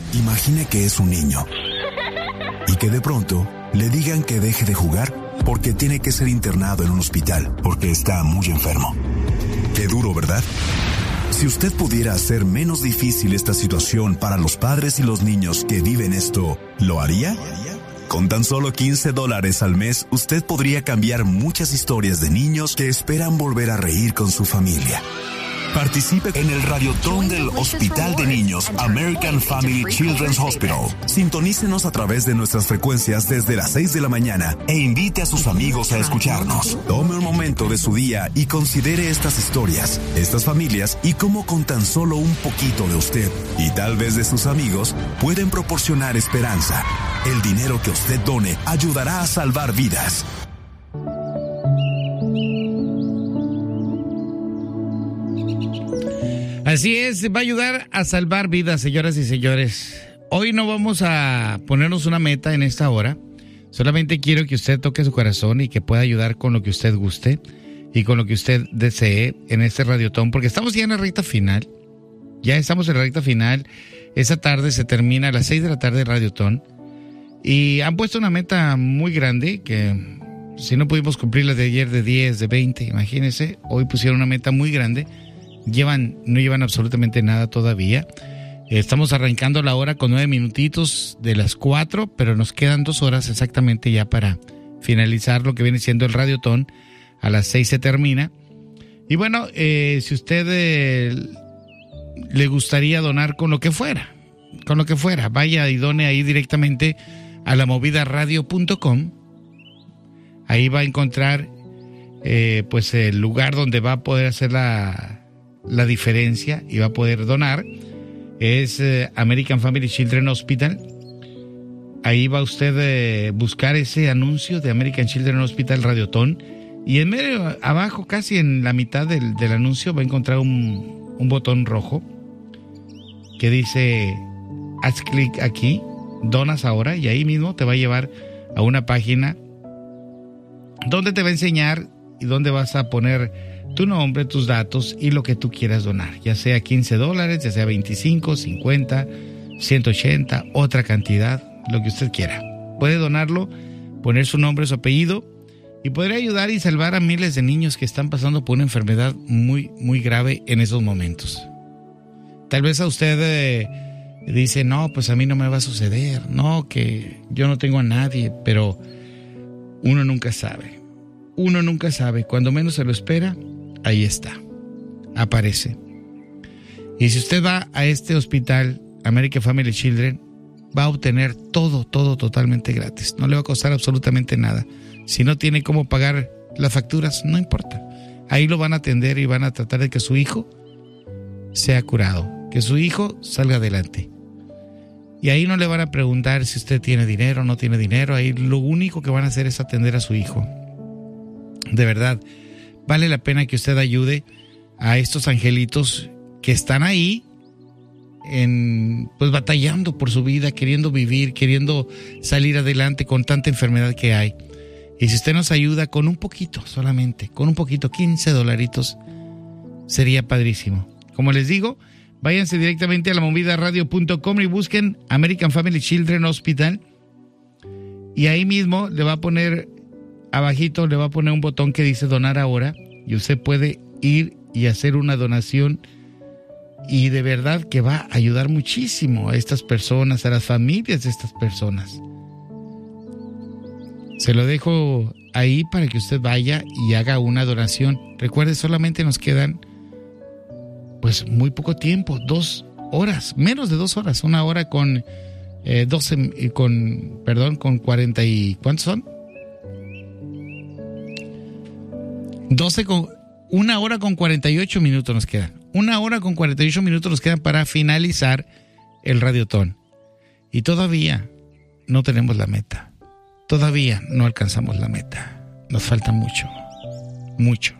Imagine que es un niño y que de pronto le digan que deje de jugar porque tiene que ser internado en un hospital porque está muy enfermo. Qué duro, ¿verdad? Si usted pudiera hacer menos difícil esta situación para los padres y los niños que viven esto, ¿lo haría? Con tan solo $15 al mes, usted podría cambiar muchas historias de niños que esperan volver a reír con su familia. Participe en el Radiotón del Hospital de Niños American Family Children's Hospital. Sintonícenos a través de nuestras frecuencias desde las 6 de la mañana e invite a sus amigos a escucharnos. Tome un momento de su día y considere estas historias, estas familias y cómo con tan solo un poquito de usted y tal vez de sus amigos pueden proporcionar esperanza. El dinero que usted done ayudará a salvar vidas. Así es, va a ayudar a salvar vidas, señoras y señores. Hoy no vamos a ponernos una meta en esta hora. Solamente quiero que usted toque su corazón y que pueda ayudar con lo que usted guste y con lo que usted desee en este radiotón, porque estamos ya en la recta final. Ya estamos en la recta final. Esta tarde se termina a las 6 de la tarde el radiotón. Y han puesto una meta muy grande que si no pudimos cumplir la de ayer de 10, de 20, imagínense, hoy pusieron una meta muy grande. No llevan absolutamente nada todavía. Estamos arrancando la hora con 9 minutitos de las 4, pero nos quedan 2 horas exactamente ya para finalizar lo que viene siendo el radiotón. A las 6 se termina. Y bueno, si usted le gustaría donar con lo que fuera, vaya y done ahí directamente a lamovidaradio.com. Ahí va a encontrar pues el lugar donde va a poder hacer la diferencia y va a poder donar. Es American Family Children Hospital. Ahí va usted buscar ese anuncio de American Children Hospital Radiotón y en medio, abajo, casi en la mitad del anuncio, va a encontrar un botón rojo que dice haz clic aquí, donas ahora, y ahí mismo te va a llevar a una página donde te va a enseñar y donde vas a poner tu nombre, tus datos y lo que tú quieras donar, ya sea $15, ya sea 25, 50, 180, otra cantidad, lo que usted quiera. Puede donarlo, poner su nombre, su apellido y poder ayudar y salvar a miles de niños que están pasando por una enfermedad muy, muy grave en esos momentos. Tal vez a usted dice, no, pues a mí no me va a suceder, no, que yo no tengo a nadie, pero uno nunca sabe. Uno nunca sabe, cuando menos se lo espera, ahí está, aparece. Y si usted va a este hospital, American Family Children, va a obtener todo totalmente gratis. No le va a costar absolutamente nada. Si no tiene cómo pagar las facturas, no importa. Ahí lo van a atender y van a tratar de que su hijo sea curado, que su hijo salga adelante. Y ahí no le van a preguntar si usted tiene dinero o no tiene dinero. Ahí lo único que van a hacer es atender a su hijo. De verdad, vale la pena que usted ayude a estos angelitos que están ahí, pues batallando por su vida, queriendo vivir, queriendo salir adelante con tanta enfermedad que hay. Y si usted nos ayuda con un poquito, solamente, con un poquito, $15, sería padrísimo. Como les digo, váyanse directamente a lamovidaradio.com y busquen American Family Children Hospital. Y ahí mismo le va a poner, abajito le va a poner un botón que dice donar ahora. Y usted puede ir y hacer una donación. Y de verdad que va a ayudar muchísimo a estas personas, a las familias de estas personas. Se lo dejo ahí para que usted vaya y haga una donación. Recuerde, solamente nos quedan pues muy poco tiempo, 2 horas, menos de 2 horas, 1 hora con 40 y ¿cuántos son? 1 hora con 48 minutos nos quedan. 1 hora con 48 minutos nos quedan para finalizar el radiotón. Y todavía no tenemos la meta. Todavía no alcanzamos la meta. Nos falta mucho, mucho.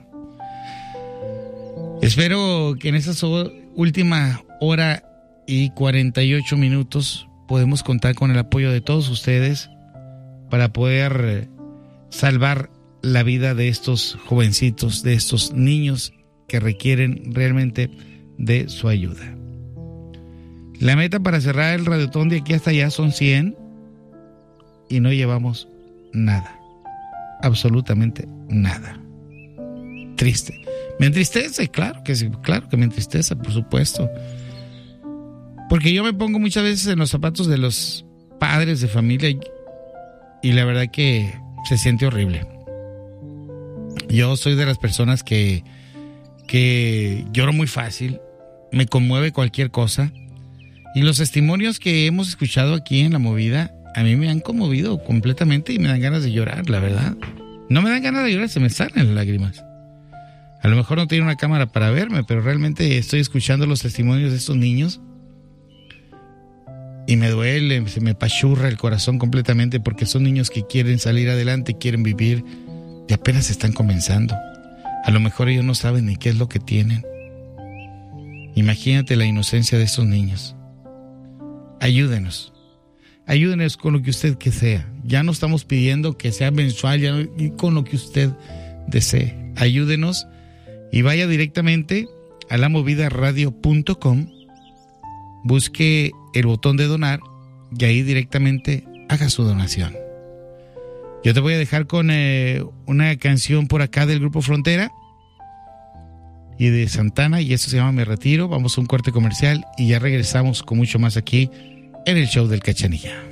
Espero que en esa última 1 hora y 48 minutos podemos contar con el apoyo de todos ustedes para poder salvar la vida de estos jovencitos, de estos niños que requieren realmente de su ayuda. La meta para cerrar el radiotón de aquí hasta allá son 100 y no llevamos nada. Absolutamente nada. Triste. Me entristece, claro que sí, claro que me entristece, por supuesto. Porque yo me pongo muchas veces en los zapatos de los padres de familia y la verdad que se siente horrible. Yo soy de las personas que lloro muy fácil, me conmueve cualquier cosa. Y los testimonios que hemos escuchado aquí en La Movida, a mí me han conmovido completamente y me dan ganas de llorar, la verdad. No me dan ganas de llorar, se me salen las lágrimas. A lo mejor no tiene una cámara para verme, pero realmente estoy escuchando los testimonios de estos niños y me duele, se me apachurra el corazón completamente porque son niños que quieren salir adelante, quieren vivir y apenas están comenzando. A lo mejor ellos no saben ni qué es lo que tienen. Imagínate la inocencia de estos niños. Ayúdenos con lo que usted que sea. Ya no estamos pidiendo que sea mensual, ya no, y con lo que usted desee. Ayúdenos y vaya directamente a lamovidaradio.com, busque el botón de donar y ahí directamente haga su donación. Yo te voy a dejar con una canción por acá del Grupo Frontera y de Santana, y esto se llama Me Retiro. Vamos a un corte comercial y ya regresamos con mucho más aquí en el show del Cachanilla.